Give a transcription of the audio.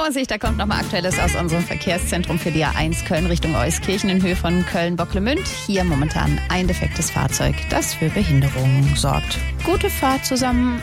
Vorsicht, da kommt nochmal Aktuelles aus unserem Verkehrszentrum für die A1 Köln Richtung Euskirchen in Höhe von Köln-Bocklemünd. Hier momentan ein defektes Fahrzeug, das für Behinderungen sorgt. Gute Fahrt zusammen.